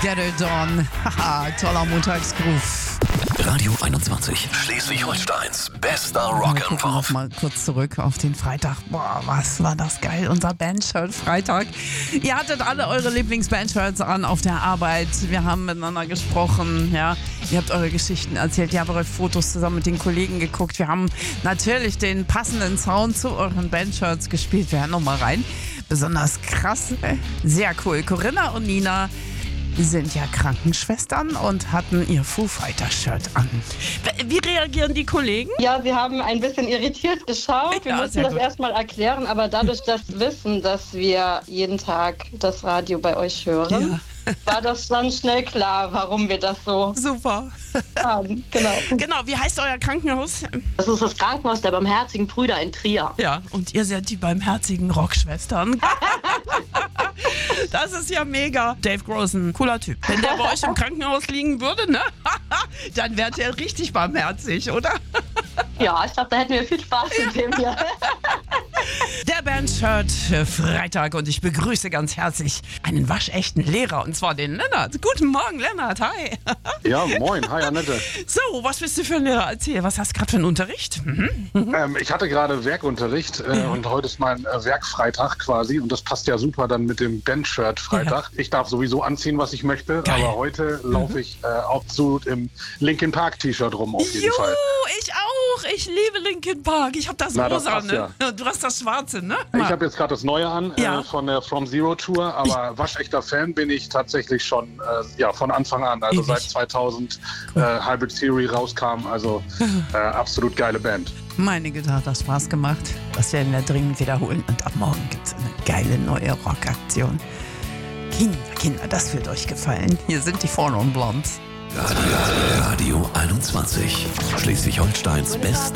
Ghetto Dawn. Haha, toller Montagsgroove. Radio 21, Schleswig-Holsteins bester Rock'n'Pop. Noch mal kurz zurück auf den Freitag. Boah, was war das geil. Unser Bandshirt Freitag. Ihr hattet alle eure Lieblingsbandshirts an auf der Arbeit. Wir haben miteinander gesprochen. Ja. Ihr habt eure Geschichten erzählt. Ihr habt eure Fotos zusammen mit den Kollegen geguckt. Wir haben natürlich den passenden Sound zu euren Bandshirts gespielt. Wir hören noch mal rein. Besonders krass. Sehr cool. Corinna und Nina sind ja Krankenschwestern und hatten ihr Foo Fighters-Shirt an. Wie reagieren die Kollegen? Ja, sie haben ein bisschen irritiert geschaut. Wir mussten das erstmal erklären, aber dadurch, dass wir wissen, dass wir jeden Tag das Radio bei euch hören, war das dann schnell klar, warum wir das so super haben. Genau, wie heißt euer Krankenhaus? Das ist das Krankenhaus der Barmherzigen Brüder in Trier. Ja, und ihr seid die barmherzigen Rockschwestern. Das ist ja mega. Dave Grohl, ein cooler Typ. Wenn der bei euch im Krankenhaus liegen würde, ne? Dann wärt ihr richtig barmherzig, oder? Ja, ich glaube, da hätten wir viel Spaß mit dem hier. Der Bandshirt Freitag und ich begrüße ganz herzlich einen waschechten Lehrer, und zwar den Lennart. Guten Morgen, Lennart, hi. Ja, moin, hi Annette. So, was bist du für ein Lehrer? Erzähl, was hast du gerade für einen Unterricht? Ich hatte gerade Werkunterricht und heute ist mein Werkfreitag quasi und das passt ja super dann mit dem Bandshirt Freitag. Ich darf sowieso anziehen, was ich möchte, geil. Aber heute laufe ich absolut im Linkin Park T-Shirt rum auf jeden Fall. Ich auch. Ich liebe Linkin Park. Ich habe das rosa, ne? Ja. Du hast das schwarze, ne? Ich habe jetzt gerade das Neue an von der From Zero Tour, aber waschechter Fan bin ich tatsächlich schon von Anfang an. Also seit 2000 Hybrid Theory rauskam, also absolut geile Band. Meine Güte, hat das Spaß gemacht. Das werden wir dringend wiederholen. Und ab morgen gibt es eine geile neue Rockaktion. Kinder, das wird euch gefallen. Hier sind die Four Non Blondes. Radio 21, Schleswig-Holsteins bester